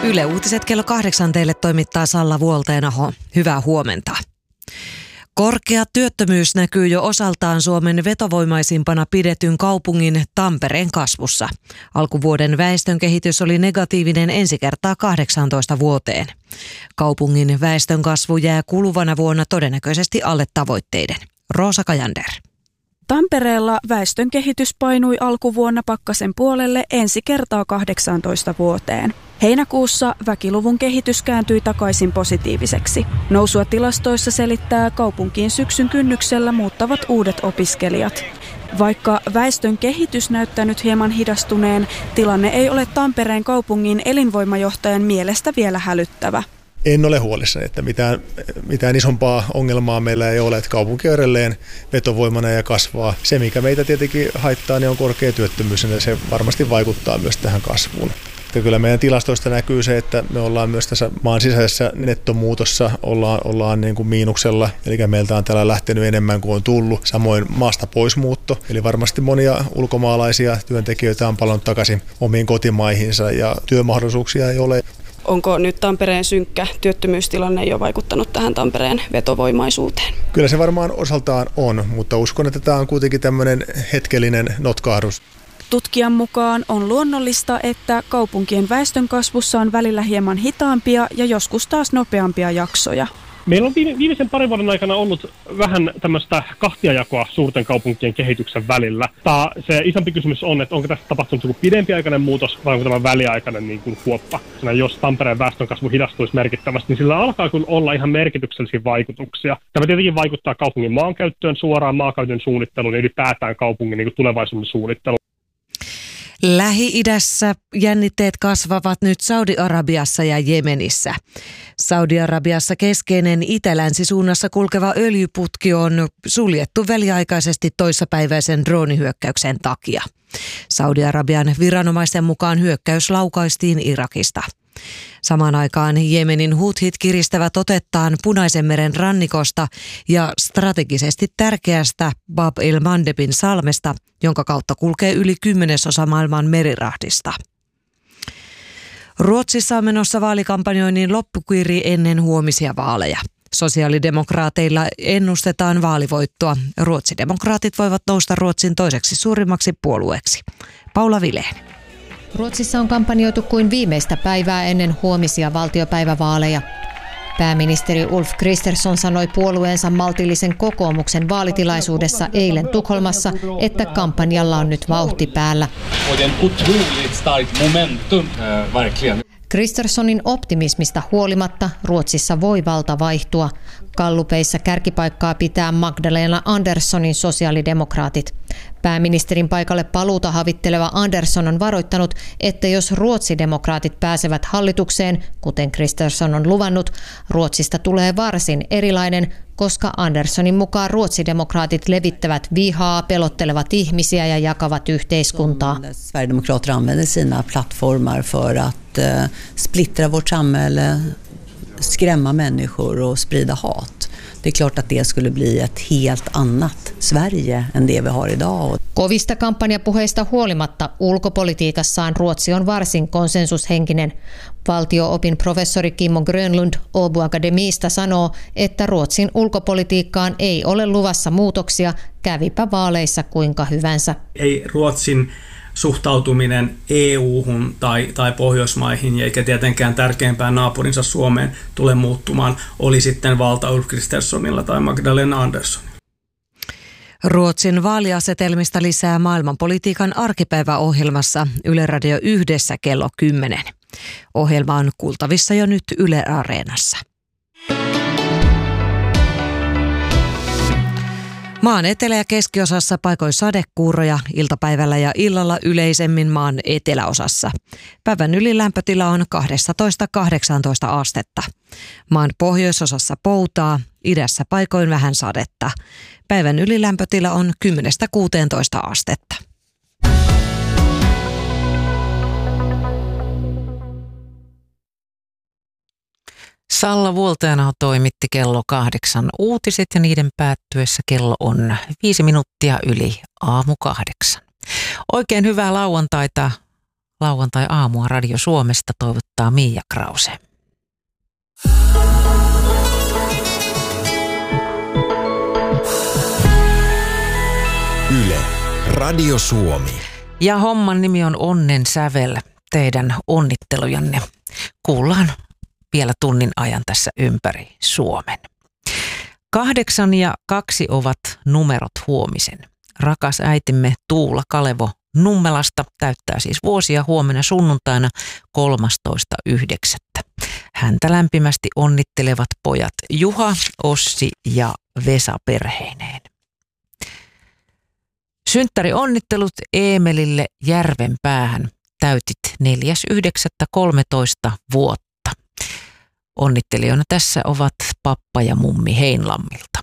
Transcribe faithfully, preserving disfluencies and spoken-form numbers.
Yle Uutiset kello kahdeksan teille toimittaa Salla Vuolteenaho. Hyvää huomenta. Korkea työttömyys näkyy jo osaltaan Suomen vetovoimaisimpana pidetyn kaupungin Tampereen kasvussa. Alkuvuoden väestönkehitys oli negatiivinen ensi kertaa kahdeksaantoista vuoteen. Kaupungin väestönkasvu jää kuluvana vuonna todennäköisesti alle tavoitteiden. Roosa Kajander. Tampereella väestön kehitys painui alkuvuonna pakkasen puolelle ensi kertaa kahdeksaantoista vuoteen. Heinäkuussa väkiluvun kehitys kääntyi takaisin positiiviseksi. Nousua tilastoissa selittää kaupunkiin syksyn kynnyksellä muuttavat uudet opiskelijat. Vaikka väestön kehitys näyttää nyt hieman hidastuneen, tilanne ei ole Tampereen kaupungin elinvoimajohtajan mielestä vielä hälyttävä. En ole huolissani, että mitään, mitään isompaa ongelmaa meillä ei ole, että kaupunki on edelleen vetovoimana ja kasvaa. Se, mikä meitä tietenkin haittaa, niin on korkea työttömyys, ja se varmasti vaikuttaa myös tähän kasvuun. Ja kyllä meidän tilastoista näkyy se, että me ollaan myös tässä maan sisäisessä nettomuutossa, ollaan, ollaan niin kuin miinuksella, eli meiltä on täällä lähtenyt enemmän kuin on tullut. Samoin maasta poismuutto, eli varmasti monia ulkomaalaisia työntekijöitä on palannut takaisin omiin kotimaihinsa ja työmahdollisuuksia ei ole. Onko nyt Tampereen synkkä työttömyystilanne jo vaikuttanut tähän Tampereen vetovoimaisuuteen? Kyllä se varmaan osaltaan on, mutta uskon, että tämä on kuitenkin tämmöinen hetkellinen notkahdus. Tutkijan mukaan on luonnollista, että kaupunkien väestönkasvussa on välillä hieman hitaampia ja joskus taas nopeampia jaksoja. Meillä on viimeisen parin vuoden aikana ollut vähän tämmöistä kahtiajakoa suurten kaupunkien kehityksen välillä. Tämä, se isompi kysymys on, että onko tässä tapahtunut joku pidempiaikainen muutos vai onko tämä väliaikainen niin kuin huoppa. Jos Tampereen väestönkasvu hidastuisi merkittävästi, niin sillä alkaa kyllä olla ihan merkityksellisiä vaikutuksia. Tämä tietenkin vaikuttaa kaupungin maankäyttöön suoraan, maankäytön suunnitteluun ja ylipäätään kaupungin niin kuin tulevaisuuden suunnitteluun. Lähi-idässä jännitteet kasvavat nyt Saudi-Arabiassa ja Jemenissä. Saudi-Arabiassa keskeinen itä-länsisuunnassa kulkeva öljyputki on suljettu väliaikaisesti toissapäiväisen droonihyökkäyksen takia. Saudi-Arabian viranomaisten mukaan hyökkäys laukaistiin Irakista. Samaan aikaan Jemenin huthit kiristävät otettaan Punaisen meren rannikosta ja strategisesti tärkeästä Bab el-Mandebin salmesta, jonka kautta kulkee yli kymmenesosa maailman merirahdista. Ruotsissa on menossa vaalikampanjoinnin loppukiri ennen huomisia vaaleja. Sosiaalidemokraateilla ennustetaan vaalivoittoa. Ruotsidemokraatit voivat nousta Ruotsin toiseksi suurimmaksi puolueeksi. Paula Vileen. Ruotsissa on kampanjoitu kuin viimeistä päivää ennen huomisia valtiopäivävaaleja. Pääministeri Ulf Kristersson sanoi puolueensa maltillisen kokoomuksen vaalitilaisuudessa eilen Tukholmassa, että kampanjalla on nyt vauhti päällä. Kristerssonin optimismista huolimatta Ruotsissa voi valta vaihtua. Gallupeissa kärkipaikkaa pitää Magdalena Anderssonin sosiaalidemokraatit. Pääministerin paikalle paluuta havitteleva Andersson on varoittanut, että jos ruotsidemokraatit pääsevät hallitukseen, kuten Kristersson on luvannut, Ruotsista tulee varsin erilainen, koska Anderssonin mukaan ruotsidemokraatit levittävät vihaa, pelottelevat ihmisiä ja jakavat yhteiskuntaa. Sverigedemokrater använder sina plattformar för att splittra vårt samhälle, skrämma människor och sprida hat. Det är klart att det skulle bli ett helt annat Sverige än det vi har idag. Kovista kampanjapuheista huolimatta ulkopolitiikassaan Ruotsi on varsin konsensushenkinen. Valtio-opin professori Kimmo Grönlund Åbo Akademista sanoo, että Ruotsin ulkopolitiikkaan ei ole luvassa muutoksia, kävipä vaaleissa kuinka hyvänsä. Ei Ruotsin suhtautuminen E U-hun tai, tai Pohjoismaihin, eikä tietenkään tärkeimpään naapurinsa Suomeen tule muuttumaan, oli sitten valta Ulf Kristerssonilla tai Magdalena Anderssonilla. Ruotsin vaaliasetelmista lisää maailmanpolitiikan arkipäiväohjelmassa Yle Radio yhdessä kello kymmenen. Ohjelma on kuultavissa jo nyt Yle Areenassa. Maan etelä- ja keskiosassa paikoin sadekuuroja, iltapäivällä ja illalla yleisemmin maan eteläosassa. Päivän ylilämpötila on kaksitoista kahdeksantoista astetta. Maan pohjoisosassa poutaa, idässä paikoin vähän sadetta. Päivän ylilämpötila on kymmenestä kuuteentoista astetta. Salla Vuolteenaho toimitti kello kahdeksan uutiset ja niiden päättyessä kello on viisi minuuttia yli aamu kahdeksan. Oikein hyvää lauantaita lauantai-aamua Radio Suomesta toivottaa Miia Krause. Yle, Radio Suomi. Ja homman nimi on Onnen sävel. Teidän onnittelujanne kuullaan vielä tunnin ajan tässä ympäri Suomen. Kahdeksan ja kaksi ovat numerot huomisen. Rakas äitimme Tuula Kalevo Nummelasta täyttää siis vuosia huomenna sunnuntaina kolmastoista yhdeksättä Häntä lämpimästi onnittelevat pojat Juha, Ossi ja Vesa perheineen. Synttäri onnittelut Eemelille Järvenpäähän. Täytit neljäs yhdeksättä kolmetoista vuotta. Onnittelijoina tässä ovat pappa ja mummi Heinlammilta.